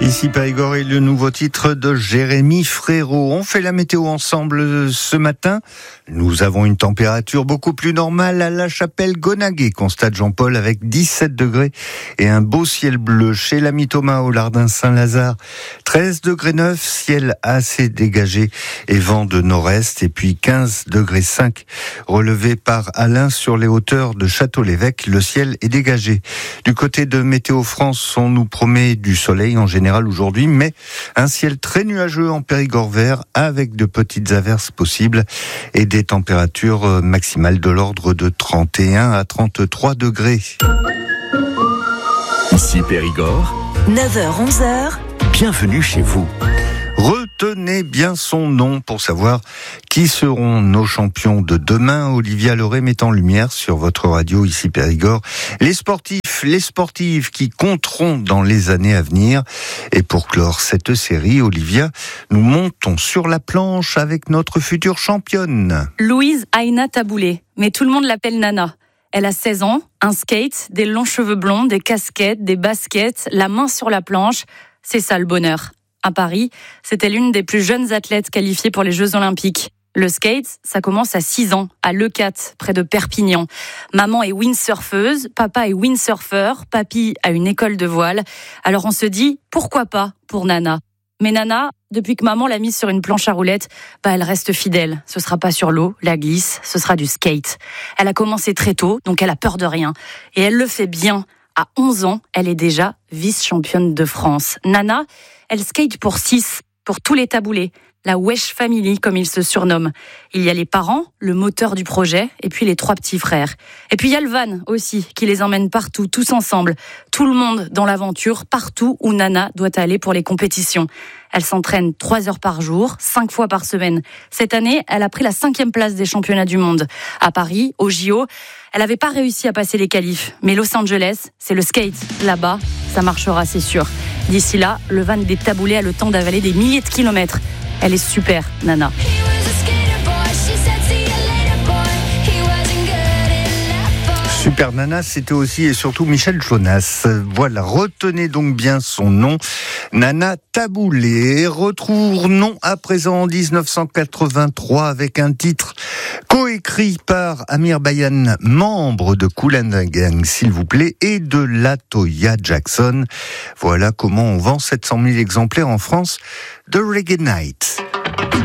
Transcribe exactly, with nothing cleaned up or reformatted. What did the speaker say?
Ici Périgord et le nouveau titre de Jérémy Frérot. On fait la météo ensemble ce matin. Nous avons une température beaucoup plus normale à La Chapelle-Gonaguet, constate Jean-Paul, avec dix-sept degrés et un beau ciel bleu. Chez l'ami Thomas au Lardin Saint-Lazare, treize degrés neuf, ciel assez dégagé et vent de nord-est. Et puis quinze degrés cinq, relevé par Alain sur les hauteurs de Château-l'Évêque. Le ciel est dégagé. Du côté de Météo France, on nous promet du soleil en général aujourd'hui, mais un ciel très nuageux en Périgord vert avec de petites averses possibles et des températures maximales de l'ordre de trente et un à trente-trois degrés. Ici Périgord, neuf heures onze heures, bienvenue chez vous. Retenez bien son nom pour savoir qui seront nos champions de demain. Olivia Leray met en lumière sur votre radio ici Périgord les sportifs, les sportives qui compteront dans les années à venir. Et pour clore cette série, Olivia, nous montons sur la planche avec notre future championne. Louise Aina Taboulé, mais tout le monde l'appelle Nana. Elle a seize ans, un skate, des longs cheveux blonds, des casquettes, des baskets, la main sur la planche. C'est ça le bonheur. À Paris, c'était l'une des plus jeunes athlètes qualifiées pour les Jeux Olympiques. Le skate, ça commence à six ans, à Leucate, près de Perpignan. Maman est windsurfeuse, papa est windsurfer, papy a une école de voile. Alors on se dit, pourquoi pas pour Nana ? Mais Nana, depuis que maman l'a mise sur une planche à roulettes, bah elle reste fidèle. Ce sera pas sur l'eau, la glisse, ce sera du skate. Elle a commencé très tôt, donc elle a peur de rien. Et elle le fait bien. À onze ans, elle est déjà vice-championne de France. Nana, elle skate pour six, pour tous les taboulés. La Wesh Family, comme ils se surnomment. Il y a les parents, le moteur du projet, et puis les trois petits frères. Et puis il y a le van aussi, qui les emmène partout, tous ensemble. Tout le monde dans l'aventure, partout où Nana doit aller pour les compétitions. Elle s'entraîne trois heures par jour, cinq fois par semaine. Cette année, elle a pris la cinquième place des championnats du monde. À Paris, au J O, elle n'avait pas réussi à passer les qualifs. Mais Los Angeles, c'est le skate. Là-bas, ça marchera, c'est sûr. D'ici là, le van des taboulés a le temps d'avaler des milliers de kilomètres. Elle est super, Nana. Super Nana, c'était aussi et surtout Michel Jonas. Voilà, retenez donc bien son nom, Nana Taboulé. Retournons à présent en dix-neuf cent quatre-vingt-trois avec un titre coécrit par Amir Bayan, membre de Kool and the Gang, s'il vous plaît, et de Latoya Jackson. Voilà comment on vend sept cent mille exemplaires en France de Reggae Night.